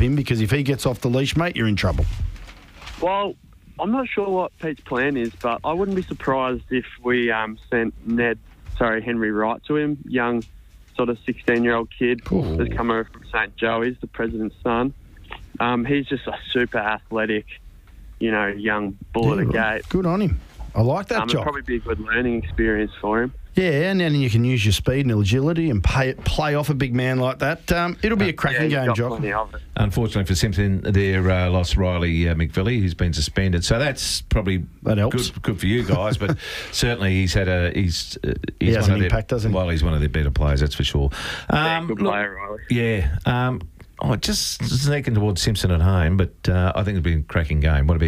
him, because if he gets off the leash, mate, you're in trouble. Well, I'm not sure what Pete's plan is, but I wouldn't be surprised if we sent Henry Wright to him, young sort of 16-year-old kid that's come over from St. Joey's, the president's son. He's just a super athletic, young bull at the gate. Good on him. I like that job. It'd probably be a good learning experience for him. Yeah, and then you can use your speed and agility and play off a big man like that. It'll be a cracking game, Jock. Unfortunately for Simpson, they lost Riley McVilly, who's been suspended. So that's probably good for you guys. But certainly he's had he's has an impact, doesn't he? Well, he's one of their better players, that's for sure. Good player, Riley. Yeah. Just sneaking towards Simpson at home, but I think it'll be a cracking game. What about